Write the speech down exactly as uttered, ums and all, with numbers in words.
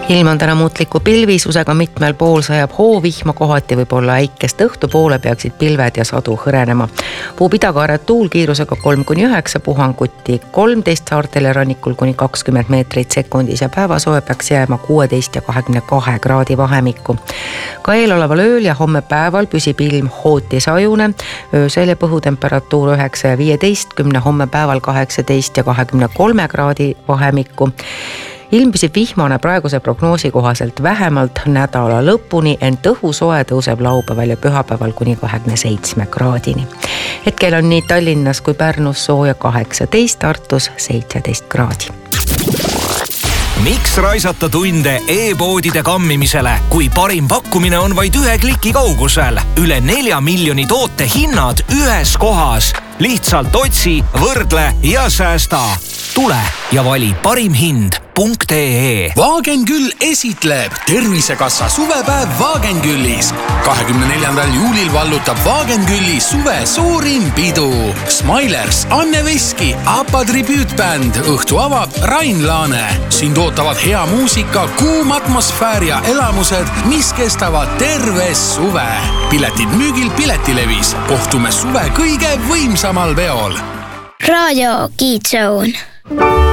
Ilm on täna muutliku pilvisusega, mitmel pool sajab hoovihma, kohati võib olla äikest, õhtupoole peaksid pilved ja sadu hõrenema. Puhub idakaaret tuul kiirusega kolm kuni üheksa, puhanguti kolmteist, saartel ja rannikul kuni kakskümmend meetrit sekundis ja päevasoe peaks jääma kuueteist ja kahekümne kahe kraadi vahemikku. Ka eeloleval ööl ja homme päeval püsib ilm hooti sajune, öösel ja põhutemperatuur üheksa ja viieteistkümne, homme päeval kaheksateist ja kahekümne kolme kraadi vahemikku. Ilm püsib vihmane praeguse prognoosi kohaselt vähemalt nädala lõpuni, ent õhusoe tõuseb laupäeval ja pühapäeval kuni kahekümne seitsme kraadini. Hetkel on nii Tallinnas kui Pärnus sooja kaheksateist, Tartus seitseteist kraadi. Miks raisata tunde e-poodide kammimisele, kui parim pakkumine on vaid ühe kliki kaugusel? Üle nelja miljoni toote hinnad ühes kohas. Lihtsalt otsi, võrdle ja säästa. Tule ja vali parim hind punkt ee. Wagenküll esitleb Tervisekassa suvepäev Wagenküllis. kahekümne neljandal juulil vallutab Wagenkülli suve suurim pidu. Smilers, Anne Veski, Apa tribüütbänd, õhtu avab Rain Laane. Sind ootavad hea muusika, kuum atmosfäär ja elamused, mis kestavad terve suve. Piletid müügil Piletilevis. Kohtume suve kõige võimsamal peol. Raadio Kiidzoon.